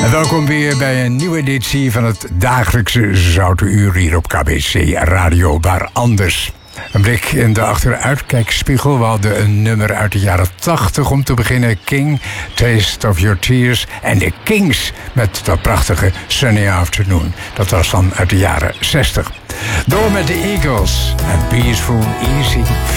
Welkom weer bij een nieuwe editie van het dagelijkse Zoute Uur hier op KBC Radio, waar anders. Een blik in de achteruitkijkspiegel. We hadden een nummer uit de jaren 80 om te beginnen. King, Taste of Your Tears. En de Kings met dat prachtige Sunny Afternoon. Dat was dan uit de jaren 60. Door met de Eagles en Peaceful Easy.